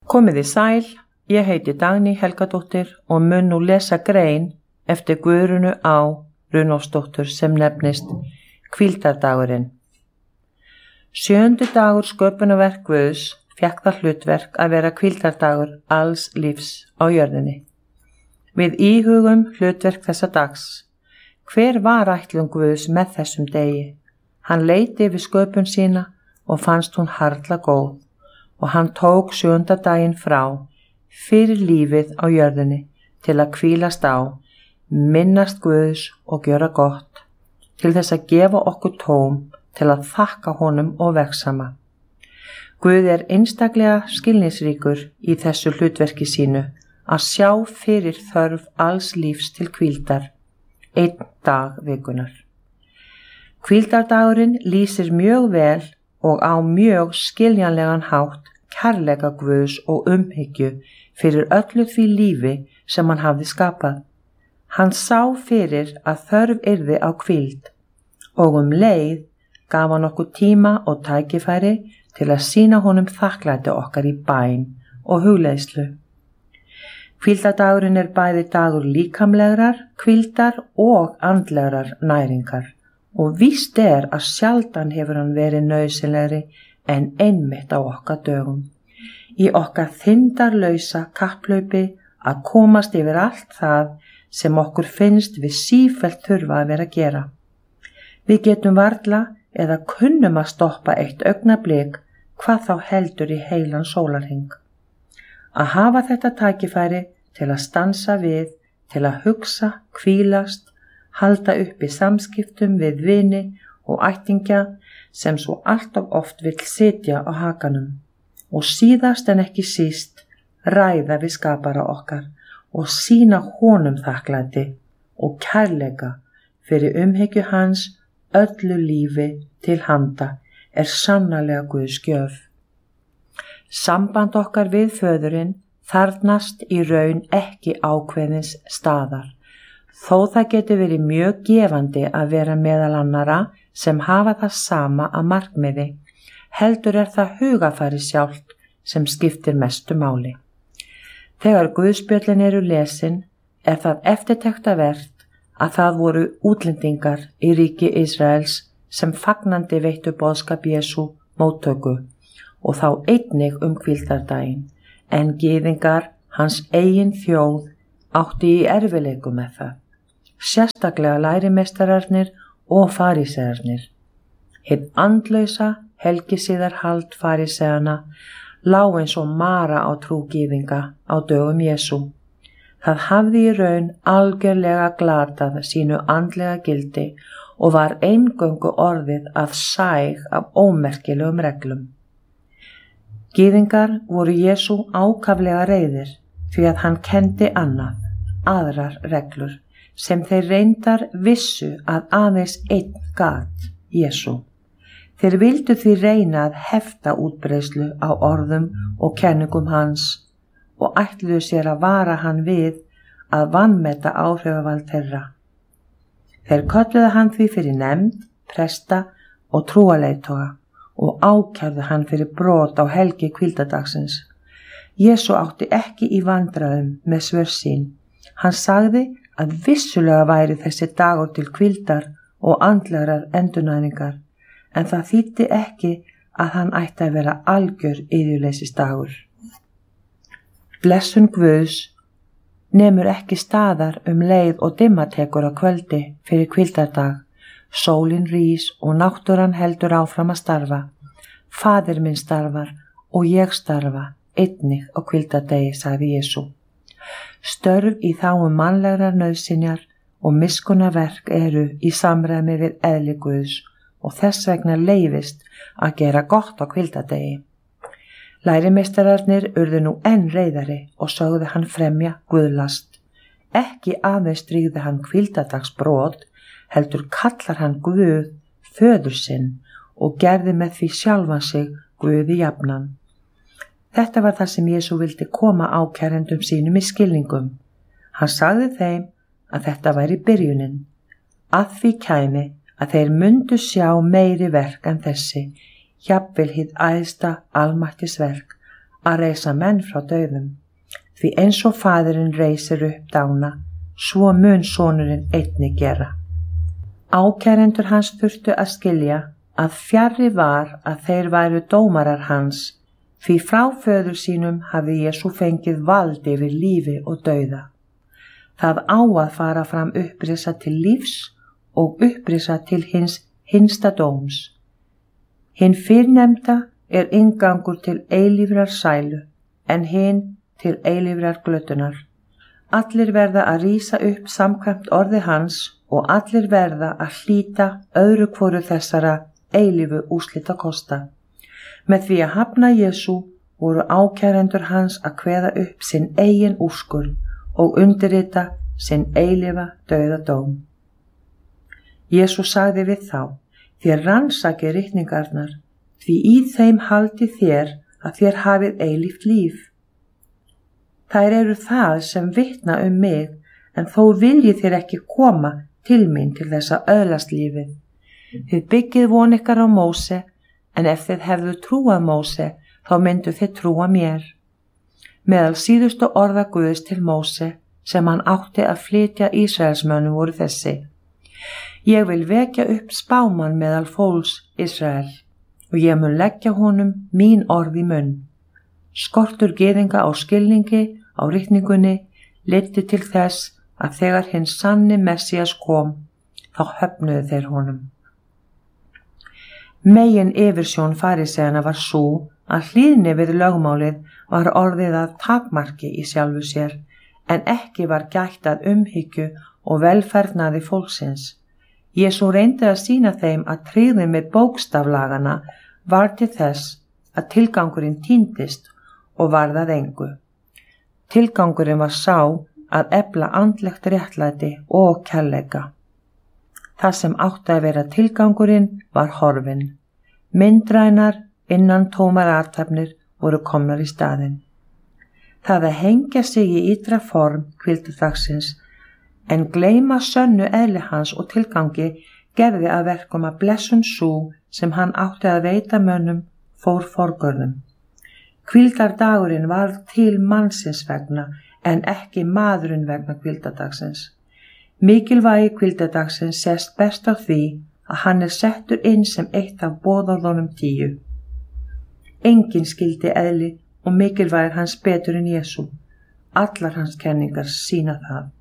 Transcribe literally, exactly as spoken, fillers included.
Komiði sæl, ég heiti Dagný Helgadóttir og mun nú lesa grein eftir Guðrúnu Á. Runólfsdóttur sem nefnist Hvíldardagurinn. Sjöundi dagur sköpunarverk Guðs fékk það hlutverk að vera hvíldardagur alls lífs á jörðinni. Við íhugum hlutverk þessa dags. Hver var ætlun Guðs með þessum degi? Hann leit yfir sköpun sína og fannst hún harla góð og hann tók sjöunda daginn frá fyrir lífið á jörðinni til að hvílast á, minnast Guðs og gjöra gott, til þess að gefa okkur tóm til að þakka honum og vegsama. Guð er einstaklega skilningsríkur í þessu hlutverki sínu að sjá fyrir þörf alls lífs til hvíldar, einn dag vikunar. Hvíldardagurinn lýsir mjög vel og á mjög skiljanlegan hátt kærleika Guðs og umhyggju fyrir öllu því lífi sem hann hafði skapað. Hann sá fyrir að þörf yrði á hvíld og um leið gaf hann okkur tíma og tækifæri til að sýna honum þakklæti okkar í bæn og hugleiðslu. Hvíldardagurinn er bæði dagur líkamlegrar, hvíldar og andlegrar næringar og víst er að sjaldan hefur hann verið nauðsynlegri en einmitt á okkar dögum. Í okkar þyndarlausa kapplaupi að komast yfir allt það sem okkur finnst við sífellt þurfa að vera að gera. Við getum varla eða kunnum að stoppa eitt augnablik hvað þá heldur í heilan sólarhring. Að hafa þetta tækifæri til að stansa við, til að hugsa, hvílast, halda upp í samskiptum við vini og ættingja sem svo alltof oft vill sitja á hakanum og síðast en ekki síst ræða við skapara okkar og sýna honum þakklæti og kærleika fyrir umhyggju hans öllu lífi til handa er sannarlega Guðs gjöf. Samband okkar við föðurinn þarfnast í raun ekki ákveðins staðar, þó það getur verið mjög gefandi að vera meðal annara sem hafa það sama að markmiði, heldur er það hugafæri sjálft sem skiptir mestu máli. Þegar Guðspjöllin eru lesin er það eftirtektavert að það voru útlendingar í ríki Ísraels sem fagnandi veittu boðskap Jesú móttöku og þá einnig um hvíldardaginn, en gyðingar hans eigin þjóð átti í erfiðleikum með það, sérstaklega lærimeistararnir og farísearnir. Hið andlausa helgisiðarhald faríseana lá eins og mara á trú gyðinga á dögum Jesú. Það hafði í raun algjörlega glatað sínu andlega gildi og var eingöngu orðið að sæg af ómerkilegum reglum. Gyðingar voru Jesú ákaflega reiðir því að hann kenndi annað, aðrar reglur, sem þeir reyndar vissu að aðeins einn gat, Jesú. Þeir vildu því reyna að hefta útbreiðslu á orðum og kenningum hans og ætluðu sér að vara hann við að vanmeta áhrifavald þeirra. Þeir kölluðu hann því fyrir nefnd, presta og trúarleiðtoga og ákærðu hann fyrir brot á helgi hvíldadagsins. Jesú átti ekki í vandræðum með svör sín. Hann sagði að vissulega væri þessi dagur til hvíldar og andlegrar endurnæringar, en það þýddi ekki að hann ætti að vera algjör iðjuleysisdagur. Blessun Guðs nemur ekki staðar um leið og dimma tekur á kvöldi fyrir hvíldardag. Sólin rís og náttúran heldur áfram að starfa. Faðir minn starfar og ég starfa einnig á hvíldardegi, sagði Jesú. Störf í þágu mannlegrar nauðsynjar og miskunarverk eru í samræmi við eðli Guðs og þess vegna leyfist að gera gott á hvíldardegi. Lærimeistararnir urðu nú enn reiðari og sögðu hann fremja guðlast. Ekki aðeins stríði hann hvíldardagsbrot, heldur kallar hann Guð föður sinn og gerði með því sjálfan sig Guði jafnan. Þetta var það sem Jesú vildi koma ákærendum sínum í skilningum. Hann sagði þeim að þetta væri byrjunin, að því kæmi að þeir mundu sjá meiri verk en þessi, jafnvel hið æðsta almættisverk, að reisa menn frá dauðum, því eins og faðirinn reisir upp dána, svo mun sonurinn einnig gera. Ákærendur hans þurftu að skilja að fjarri var að þeir væru dómarar hans, því frá föður sínum hafði Jesú fengið vald yfir lífi og dauða. Það á að fara fram upprisa til lífs og upprisa til hins hinsta dóms. Hinn fyrrnefnda er inngangur til eilífrar sælu, en hinn til eilífrar glötunar. Allir verða að rísa upp samkvæmt orði hans og allir verða að hlíta öðru hvoru þessara eilífu úrslita kosta. Með því að hafna Jesú voru ákærendur hans að kveða upp sinn eigin úrskurð og undirrita sinn eilífa dauðadóm. Jesú sagði við þá: þér rannsakið ritningarnar, því í þeim haldið þér að þér hafið eilíft líf. Þær eru það sem vitna um mig, en þó viljið þér ekki koma til mín til þess að öðlast lífið. Þið byggið von ykkar á Móse, en ef þið hefðu trúað Móse, þá myndu þið trúa mér. Meðal síðustu orða Guðs til Móse, sem hann átti að flytja Ísraelsmönnum, voru þessi: ég vil vekja upp spámann meðal fólks Ísrael, og ég mun leggja honum mín orð í munn. Skortur gyðinga á skilningi á ritningunni leiddi til þess að þegar hinn sanni Messías kom, þá höfnuðu þeir honum. Megin yfirsjón farisæana var sú að hlýðni við lögmálið var orðið að takmarki í sjálfu sér, en ekki var gætt að umhyggju og velferðnaði fólksins. Jesú reyndi að sýna þeim að tryggðin með bókstaflagana var til þess að tilgangurinn týndist og varð að engu. Tilgangurinn var sá að efla andlegt réttlæti og kærleika. Það sem átti að vera tilgangurinn var horfinn. Myndrænar innan tómar athafnir voru komnar í staðinn. Það að hengja sig í ytra form hvíldardagsins, en gleyma sönnu eðli hans og tilgangi gerði að verkum að blessun sú sem hann átti að veita mönnum fór forgörðum. Hvíldardagurinn varð til mannsins vegna, en ekki maðurinn vegna hvíldardagsins. Mikilvægi hvíldardagsins sést best á því að hann er settur inn sem eitt af boðorðunum tíu. Enginn skildi eðli og mikilvægi hans betur en Jesú. Allar hans kenningar sýna það.